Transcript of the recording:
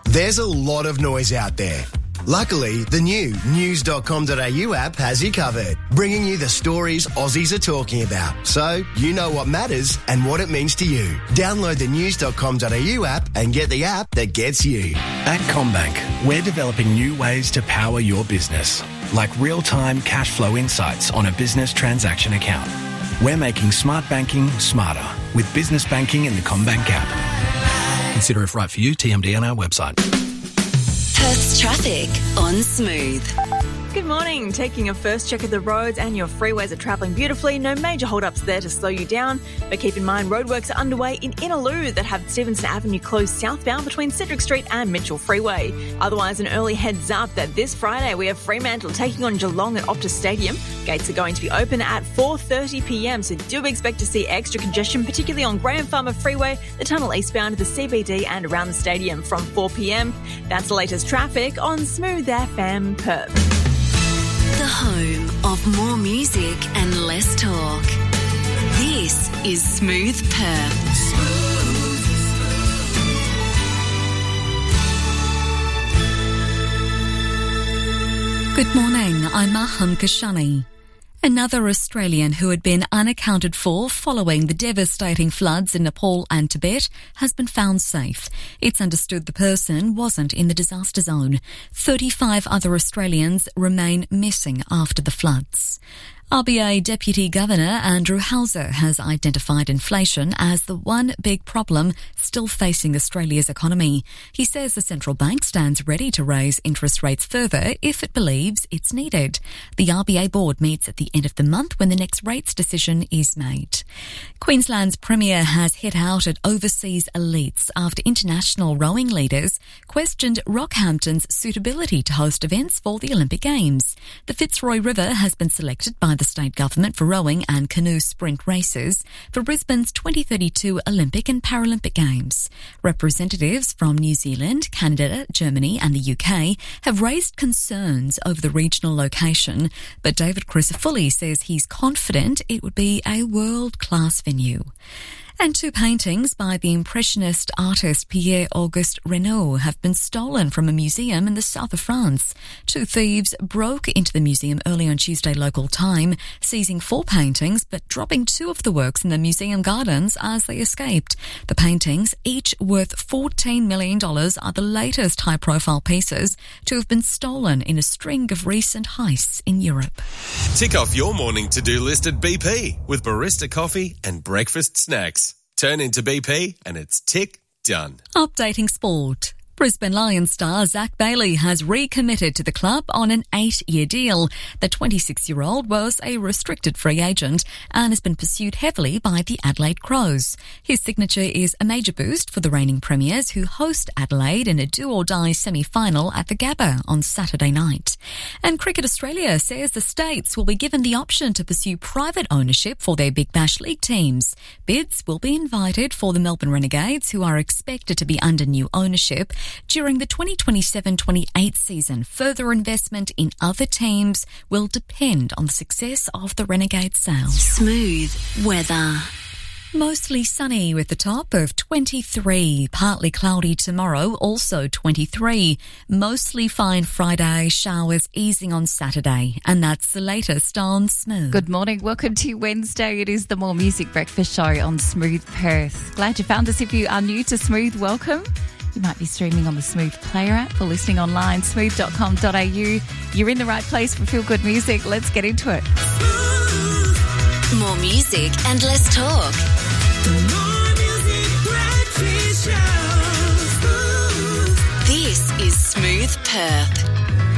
There's a lot of noise out there. Luckily, the new news.com.au app has you covered, bringing you the stories Aussies are talking about, so you know what matters and what it means to you. Download the news.com.au app and get the app that gets you. At CommBank, we're developing new ways to power your business, like real-time cash flow insights on a business transaction account. We're making smart banking smarter with business banking in the CommBank app. Consider if right for you. TMD on our website. Perth's traffic on Smooth. Good morning. Taking a first check of the roads and your freeways are travelling beautifully. No major hold-ups there to slow you down. But keep in mind, roadworks are underway in Innaloo that have Stevenson Avenue closed southbound between Cedric Street and Mitchell Freeway. Otherwise, an early heads up that this Friday we have Fremantle taking on Geelong at Optus Stadium. Gates are going to be open at 4:30pm, so do expect to see extra congestion, particularly on Graham Farmer Freeway, the tunnel eastbound to the CBD and around the stadium from 4pm. That's the latest traffic on Smooth FM Perth. The home of more music and less talk. This is Smooth Perth. Good morning, I'm Maham Kashani. Another Australian who had been unaccounted for following the devastating floods in Nepal and Tibet has been found safe. It's understood the person wasn't in the disaster zone. 35 other Australians remain missing after the floods. RBA Deputy Governor Andrew Hauser has identified inflation as the one big problem still facing Australia's economy. He says the central bank stands ready to raise interest rates further if it believes it's needed. The RBA board meets at the end of the month when the next rates decision is made. Queensland's Premier has hit out at overseas elites after international rowing leaders questioned Rockhampton's suitability to host events for the Olympic Games. The Fitzroy River has been selected by the state government for rowing and canoe sprint races for Brisbane's 2032 Olympic and Paralympic Games. Representatives from New Zealand, Canada, Germany and the UK have raised concerns over the regional location, but David Crisafulli says he's confident it would be a world-class venue. And two paintings by the Impressionist artist Pierre-Auguste Renoir have been stolen from a museum in the south of France. Two thieves broke into the museum early on Tuesday local time, seizing 4 paintings but dropping 2 of the works in the museum gardens as they escaped. The paintings, each worth $14 million, are the latest high-profile pieces to have been stolen in a string of recent heists in Europe. Tick off your morning to-do list at BP with barista coffee and breakfast snacks. Turn into BP and it's tick done. Updating sport. Brisbane Lions star Zach Bailey has recommitted to the club on an 8-year deal. The 26-year-old was a restricted free agent and has been pursued heavily by the Adelaide Crows. His signature is a major boost for the reigning premiers who host Adelaide in a do-or-die semi-final at the Gabba on Saturday night. And Cricket Australia says the states will be given the option to pursue private ownership for their Big Bash League teams. Bids will be invited for the Melbourne Renegades, who are expected to be under new ownership during the 2027-28 season. Further investment in other teams will depend on the success of the Renegade sale. Smooth weather. Mostly sunny with the top of 23. Partly cloudy tomorrow, also 23. Mostly fine Friday, showers easing on Saturday. And that's the latest on Smooth. Good morning. Welcome to Wednesday. It is the More Music Breakfast Show on Smooth Perth. Glad you found us. If you are new to Smooth, welcome. You might be streaming on the Smooth Player app or listening online, smooth.com.au. You're in the right place for feel-good music. Let's get into it. More music and less talk. More Music Breakfast Show. This is Smooth Perth.